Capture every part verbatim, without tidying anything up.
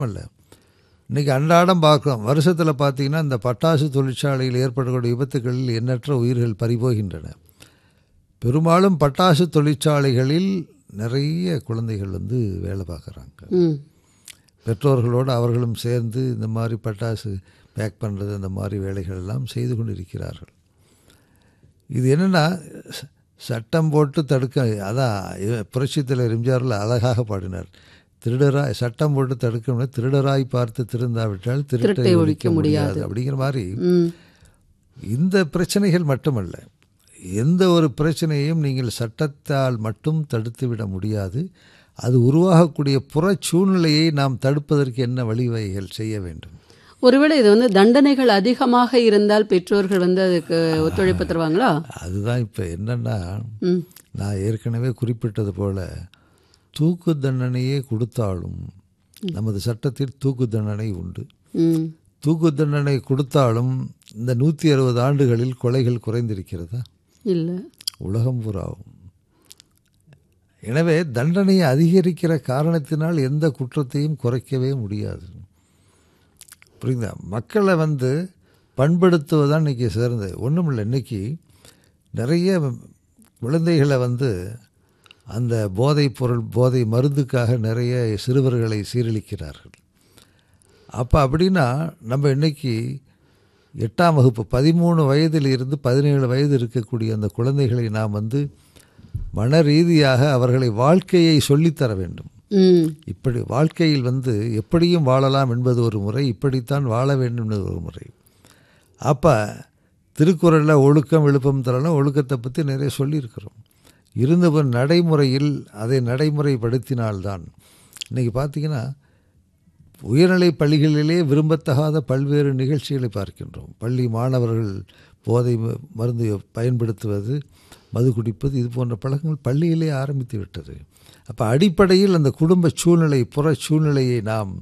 அல்ல. இன்றைக்கி அன்றாடம் பார்க்குறோம். வருஷத்தில் பார்த்திங்கன்னா இந்த பட்டாசு தொழிற்சாலையில் ஏற்படக்கூடிய விபத்துகளில் எண்ணற்ற உயிர்கள் பறிபோகின்றன. பெரும்பாலும் பட்டாசு தொழிற்சாலைகளில் நிறைய குழந்தைகள் வந்து வேலை பார்க்குறாங்க. பெற்றோர்களோடு அவர்களும் சேர்ந்து இந்த மாதிரி பட்டாசு பேக் பண்ணுறது இந்த மாதிரி வேலைகள் எல்லாம் செய்து கொண்டு இருக்கிறார்கள். இது என்னென்னா சட்டம் போட்டு தடுக்க, அதான் புரட்சித் தலைவர் எம்ஜிஆரில் அழகாக பாடினார், திருடராய் சட்டம் போட்டு தடுக்க திருடராய் பார்த்து திருந்தாவிட்டால் திருட்டை ஒழிக்க முடியாது அப்படிங்கிற மாதிரி. இந்த பிரச்சனைகள் மட்டுமல்ல, எந்த ஒரு பிரச்சனையையும் நீங்கள் சட்டத்தால் மட்டும் தடுத்து விட முடியாது. அது உருவாகக்கூடிய புற சூழ்நிலையை நாம் தடுப்பதற்கு என்ன வழிவகைகள் செய்ய வேண்டும்? ஒருவேளை இது வந்து தண்டனைகள் அதிகமாக இருந்தால் பெற்றோர்கள் வந்து அதுக்கு ஒத்துழைப்பு தருவாங்களா? அதுதான் இப்போ என்னன்னா, நான் ஏற்கனவே குறிப்பிட்டது போல தூக்கு தண்டனையே கொடுத்தாலும் நமது சட்டத்தில் தூக்கு தண்டனை உண்டு. தூக்கு தண்டனை கொடுத்தாலும் இந்த நூற்றி அறுபது ஆண்டுகளில் கொலைகள் குறைந்திருக்கிறதா? இல்லை, உலகம் பூராவும். எனவே தண்டனையை அதிகரிக்கிற காரணத்தினால் எந்த குற்றத்தையும் குறைக்கவே முடியாது. புரியுதா? மக்களை வந்து பண்படுத்துவதுதான் இன்றைக்கி சிறந்தது. ஒன்றும் இல்லை, இன்றைக்கி நிறைய குழந்தைகளை வந்து அந்த போதைப் பொருள் போதை மருந்துக்காக நிறைய சிறுவர்களை சீரழிக்கிறார்கள். அப்போ அப்படின்னா நம்ம இன்றைக்கி எட்டாம் வகுப்பு பதிமூணு வயதில் இருந்து பதினேழு வயது இருக்கக்கூடிய அந்த குழந்தைகளை நாம் வந்து மன ரீதியாக அவர்களை வாழ்க்கையை சொல்லித்தர வேண்டும். இப்படி வாழ்க்கையில் வந்து எப்படியும் வாழலாம் என்பது ஒரு முறை, இப்படித்தான் வாழ வேண்டும் என்பது ஒரு முறை. அப்போ திருக்குறளில் ஒழுக்கம் விழுப்பம் தரலாம், ஒழுக்கத்தை பற்றி நிறைய சொல்லியிருக்கிறோம். இருந்தபோது நடைமுறையில் அதை நடைமுறைப்படுத்தினால்தான். இன்றைக்கி பார்த்திங்கன்னா உயர்நிலை பள்ளிகளிலே விரும்பத்தகாத பல்வேறு நிகழ்ச்சிகளை பார்க்கின்றோம். பள்ளி மாணவர்கள் போதை மருந்து பயன்படுத்துவது, மது குடிப்பது, இது போன்ற பழக்கங்கள் பள்ளியிலே ஆரம்பித்து விட்டது. அப்போ அடிப்படையில் அந்த குடும்ப சூழ்நிலை புற சூழ்நிலையை நாம்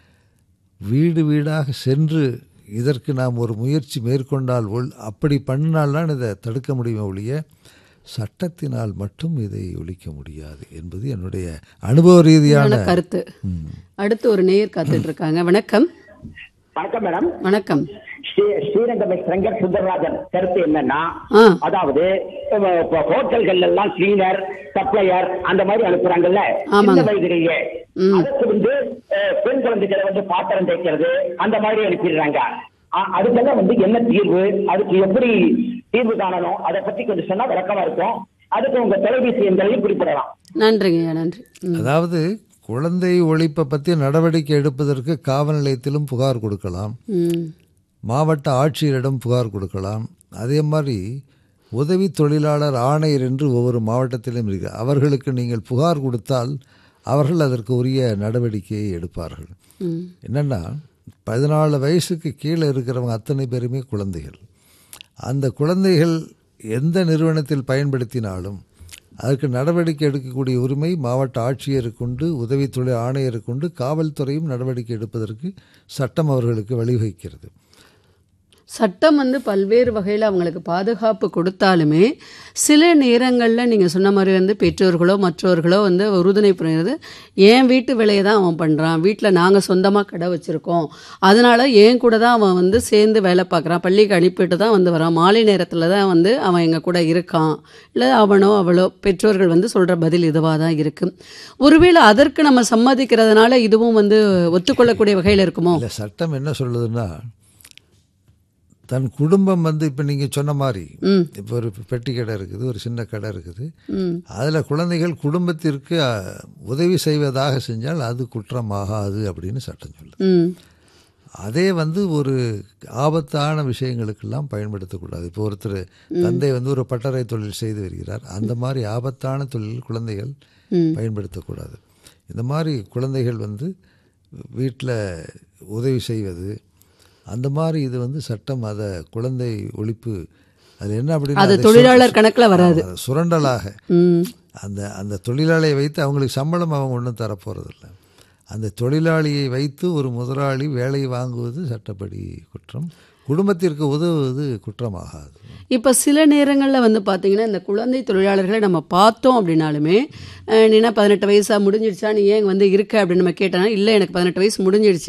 வீடு வீடாக சென்று இதற்கு நாம் ஒரு முயற்சி மேற்கொண்டால், அப்படி பண்ணினால்தான் இதை தடுக்க முடியுமே ஒழிய சட்டத்தினால் மட்டும் இதை ஒழிக்க முடியாது என்பது என்னுடைய அனுபவ ரீதியான கருத்து. அடுத்து ஒரு நேயர் காத்துட்டு இருக்காங்க. வணக்கம். வணக்கம் மேடம். வணக்கம். ஸ்ரீரங்கம் சங்கர் சுந்தரராஜன் கருத்து என்னன்னா, அதாவது ஹோட்டல்கள் எல்லாம் கிளீனர் சப்ளையர் அந்த மாதிரி அனுப்புறாங்கல்ல சின்ன வயதிலேயே, அதுக்கு வந்து பெண் குழந்தைகளை வந்து பாத்திரம் தேய்க்கிறது அந்த மாதிரி அனுப்பிடுறாங்க. அதுக்கெல்லாம் வந்து என்ன தீர்வு, அதுக்கு எப்படி தீர்வு காணணும், அதை பத்தி கொஞ்சம் சொன்னா விளக்கமா இருக்கும். அதுக்கு உங்க தொலைபேசி எண்களையும் குறிப்பிடலாம். நன்றிங்க. நன்றி. அதாவது குழந்தை ஒழிப்பை பற்றி நடவடிக்கை எடுப்பதற்கு காவல் நிலையத்திலும் புகார் கொடுக்கலாம், மாவட்ட ஆட்சியரிடம் புகார் கொடுக்கலாம். அதே மாதிரி உதவி தொழிலாளர் ஆணையர் என்று ஒவ்வொரு மாவட்டத்திலும் இருக்கு. அவர்களுக்கு நீங்கள் புகார் கொடுத்தால் அவர்கள் அதற்கு உரிய நடவடிக்கையை எடுப்பார்கள். என்னென்னா, பதினாலு வயசுக்கு கீழே இருக்கிறவங்க அத்தனை பேருமே குழந்தைகள். அந்த குழந்தைகள் எந்த நிறுவனத்தில் பயன்படுத்தினாலும் அதற்கு நடவடிக்கை எடுக்கக்கூடிய உரிமை மாவட்ட ஆட்சியருக்கு உண்டு, உதவி தொழில் ஆணையருக்கு உண்டு. காவல்துறையும் நடவடிக்கை எடுப்பதற்கு சட்டம் அவர்களுக்கு வழிவகுக்கிறது. சட்டம் வந்து பல்வேறு வகையில் அவங்களுக்கு பாதுகாப்பு கொடுத்தாலுமே சில நேரங்களில் நீங்கள் சொன்ன மாதிரி வந்து பெற்றோர்களோ மற்றவர்களோ வந்து உறுதுணை புரிகிறது. என் வீட்டு வேலையை தான் அவன் பண்ணுறான், வீட்டில் நாங்கள் சொந்தமாக கடை வச்சுருக்கோம், அதனால் என் கூட தான் அவன் வந்து சேர்ந்து வேலை பார்க்குறான், பள்ளிக்கு அனுப்பிட்டு தான் வந்து வரான், மாலை நேரத்தில் தான் வந்து அவன் எங்கள் கூட இருக்கான், இல்லை அவனோ அவளோ பெற்றோர்கள் வந்து சொல்கிற பதில் இதுவாக தான் இருக்குது. ஒருவேளை அதற்கு நம்ம சம்மதிக்கிறதுனால இதுவும் வந்து ஒத்துக்கொள்ளக்கூடிய வகையில் இருக்குமோ? இல்லை, சட்டம் என்ன சொல்லுதுன்னா, தன் குடும்பம் வந்து இப்போ நீங்கள் சொன்ன மாதிரி இப்போ ஒரு பெட்டி கடை இருக்குது, ஒரு சின்ன கடை இருக்குது, அதில் குழந்தைகள் குடும்பத்திற்கு உதவி செய்வதாக செஞ்சால் அது குற்றமாகாது அப்படின்னு சட்டம் சொல்லுது. அதே வந்து ஒரு ஆபத்தான விஷயங்களுக்கெல்லாம் பயன்படுத்தக்கூடாது. இப்போ ஒருத்தர் தந்தை வந்து ஒரு பட்டறை தொழில் செய்து வருகிறார், அந்த மாதிரி ஆபத்தான தொழில் குழந்தைகள் பயன்படுத்தக்கூடாது. இந்த மாதிரி குழந்தைகள் வந்து வீட்டில் உதவி செய்வது அந்த மாதிரி இது வந்து சட்டம் அதை குழந்தை ஒழிப்பு அது என்ன அப்படின்னா அது தொழிலாளர் கணக்கில் வராது, சுரண்டலாக அந்த அந்த தொழிலாளியை வைத்து அவங்களுக்கு சம்பளம் அவங்க ஒன்றும் தரப்போகிறதில்ல. அந்த தொழிலாளியை வைத்து ஒரு முதலாளி வேலை வாங்குவது சட்டப்படி குற்றம். குடும்பத்திற்கு உதவுவது குற்றமாகாது. இப்போ சில நேரங்களில் வந்து பார்த்தீங்கன்னா இந்த குழந்தை தொழிலாளர்களை நம்ம பார்த்தோம் அப்படின்னாலுமே நீனா பதினெட்டு வயசா முடிஞ்சிடுச்சா, நீ ஏன் வந்து இருக்க அப்படின்னு நம்ம கேட்டோன்னா, இல்லை எனக்கு பதினெட்டு வயசு முடிஞ்சிடுச்சு